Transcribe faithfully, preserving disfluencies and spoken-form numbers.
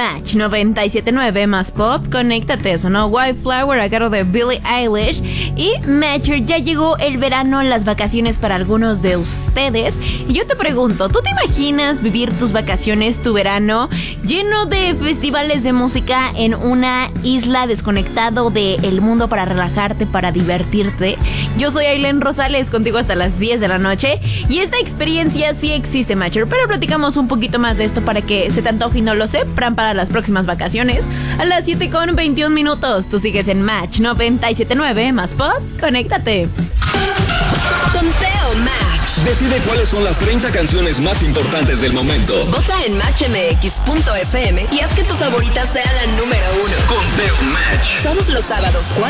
Match noventa y siete punto nueve más pop, conéctate, sonó White Flower a cargo de Billie Eilish. Y Matcher, ya llegó el verano, las vacaciones para algunos de ustedes. Y yo te pregunto, ¿tú te imaginas vivir tus vacaciones, tu verano, lleno de festivales de música en una isla, desconectado del mundo para relajarte, para divertirte? Yo soy Ailén Rosales, contigo hasta las diez de la noche. Y esta experiencia sí existe, Matcher, pero platicamos un poquito más de esto para que se te antoje y no lo sepan para las próximas vacaciones. A las siete con veintiún minutos, tú sigues en Match noventa y siete punto nueve más pop, conéctate. Conteo Match. Decide cuáles son las treinta canciones más importantes del momento. Vota en match m x punto f m y haz que tu favorita sea la número uno. Conteo Match. Todos los sábados, cuatro